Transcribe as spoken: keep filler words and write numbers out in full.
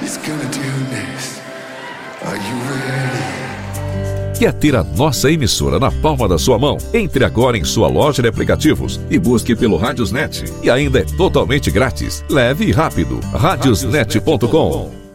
He's gonna do this. Are you ready? Quer ter a nossa emissora na palma da sua mão? Entre agora em sua loja de aplicativos e busque pelo Radiosnet. E ainda é totalmente grátis. Leve e rápido. radiosnet ponto com.